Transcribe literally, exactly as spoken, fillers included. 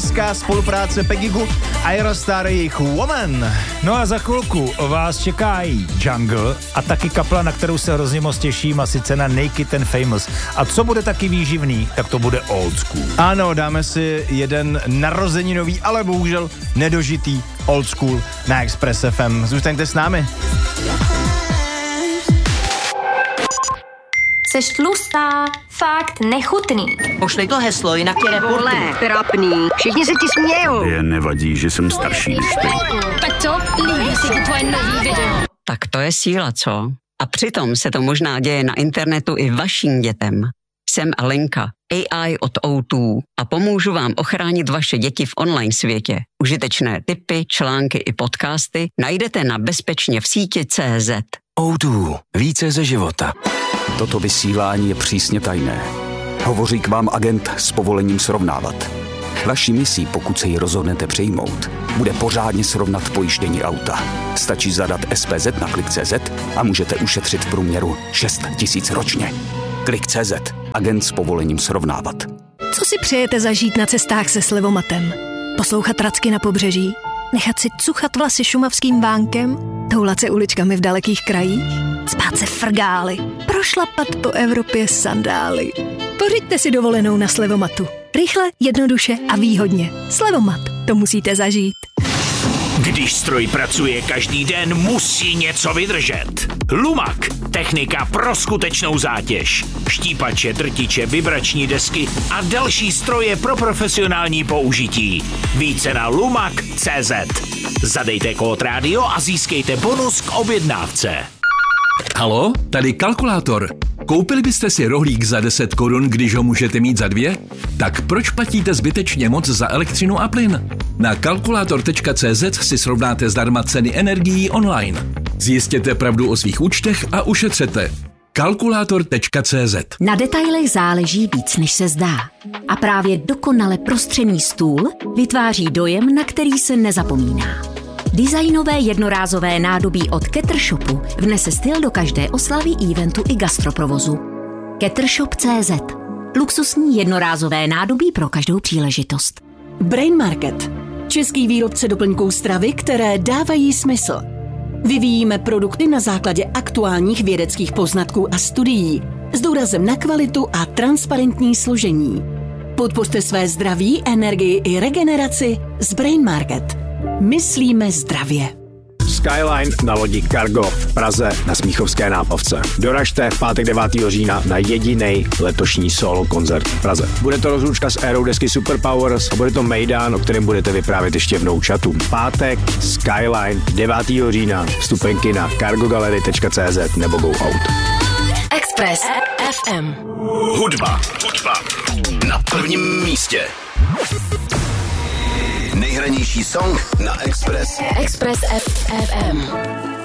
česká spolupráce Pegigu a Aerostar jejich Woman. No a za chvilku vás čeká i Jungle a taky kapela, na kterou se hrozně moc těším, a sice na Naked and Famous. A co bude taky výživný, tak to bude Old School. Ano, dáme si jeden narozeninový, ale bohužel nedožitý Old School na Express F M. Zůstaňte s námi. Seš tlustá, fakt nechutný. Pošli to heslo, jinak tě reportuju. Trapný, všichni se ti smějou. Je nevadí, že jsem starší než ty. Tak to, líbí se ti tvoje nový video. Tak to je síla, co? A přitom se to možná děje na internetu i vašim dětem. Jsem Alenka, A I od O dva a pomůžu vám ochránit vaše děti v online světě. Užitečné tipy, články i podcasty najdete na bezpečně v síti tečka cé zet. O dva. Více ze života. Toto vysílání je přísně tajné. Hovoří k vám agent s povolením srovnávat. Vaší misí, pokud se ji rozhodnete přijmout, bude pořádně srovnat pojištění auta. Stačí zadat S P Z na klik tečka cé zet a můžete ušetřit v průměru šest tisíc ročně. klik tečka cé zet. Agent s povolením srovnávat. Co si přejete zažít na cestách se Slivomatem? Poslouchat racky na pobřeží? Nechat si cuchat vlasy šumavským vánkem? Toulat se uličkami v dalekých krajích? Spát se frgály? Prošlapat po Evropě sandály? Pořiďte si dovolenou na Slivomatu. Rychle, jednoduše a výhodně. Slivomat. To musíte zažít. Když stroj pracuje každý den, musí něco vydržet. Lumak. Technika pro skutečnou zátěž. Štípače, drtiče, vibrační desky a další stroje pro profesionální použití. Více na lumak tečka cé zet. Zadejte kód rádio a získejte bonus k objednávce. Halo, tady kalkulátor. Koupili byste si rohlík za deset korun, když ho můžete mít za dvě? Tak proč platíte zbytečně moc za elektřinu a plyn? Na kalkulátor tečka cé zet si srovnáte zdarma ceny energií online. Zjistěte pravdu o svých účtech a ušetřete. kalkulátor tečka cé zet. Na detailech záleží víc, než se zdá. A právě dokonale prostřený stůl vytváří dojem, na který se nezapomíná. Designové jednorázové nádobí od Ketershopu vnese styl do každé oslavy, eventu i gastroprovozu. Ketershop tečka cé zet. Luxusní jednorázové nádobí pro každou příležitost. Brain Market. Český výrobce doplňků stravy, které dávají smysl. Vyvíjíme produkty na základě aktuálních vědeckých poznatků a studií s důrazem na kvalitu a transparentní složení. Podpořte své zdraví, energii i regeneraci s Brain Market. Myslíme zdravě. Skyline na lodi Cargo v Praze na Smíchovské náplavce. Doražte v pátek devátého října na jedinej letošní solo koncert v Praze. Bude to rozlučka s érou desky Superpowers a bude to mejdan, o kterém budete vyprávět ještě v noučatu. Pátek Skyline devátého října. Vstupenky na cargogalery tečka cé zet nebo Go Out. Express F M. Hudba. Hudba. Na prvním místě. Nejhranější song na Express. Express F M.